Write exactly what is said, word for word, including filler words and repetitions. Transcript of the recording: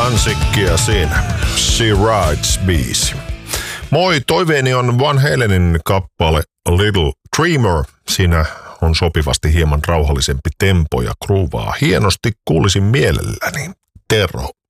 Kansikkia siinä. She Rides biisi. Moi, toiveeni on Van Halenin kappale Little Dreamer. Siinä on sopivasti hieman rauhallisempi tempo ja groovaa. Hienosti kuulisin mielelläni. Tero